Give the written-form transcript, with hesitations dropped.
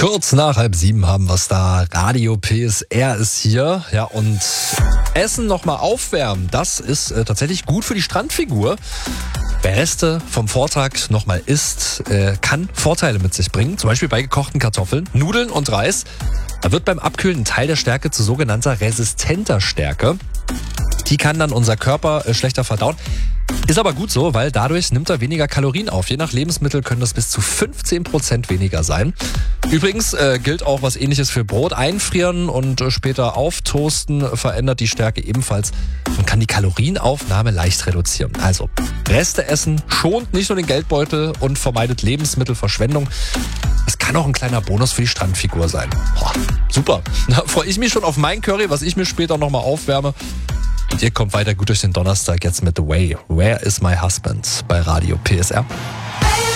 Kurz nach 6:30 haben wir es da. Radio PSR ist hier. Ja, und Essen nochmal aufwärmen, das ist tatsächlich gut für die Strandfigur. Wer Reste vom Vortag nochmal isst, kann Vorteile mit sich bringen. Zum Beispiel bei gekochten Kartoffeln, Nudeln und Reis. Da wird beim Abkühlen ein Teil der Stärke zu sogenannter resistenter Stärke. Die kann dann unser Körper schlechter verdauen. Ist aber gut so, weil dadurch nimmt er weniger Kalorien auf. Je nach Lebensmittel können das bis zu 15% weniger sein. Übrigens gilt auch was Ähnliches für Brot. Einfrieren und später auftoasten verändert die Stärke ebenfalls und kann die Kalorienaufnahme leicht reduzieren. Also Reste essen schont nicht nur den Geldbeutel und vermeidet Lebensmittelverschwendung. Es kann auch ein kleiner Bonus für die Strandfigur sein. Boah, super. Da freue ich mich schon auf mein Curry, was ich mir später nochmal aufwärme. Und ihr kommt weiter gut durch den Donnerstag jetzt mit The Way. Where is my husband? Bei Radio PSR.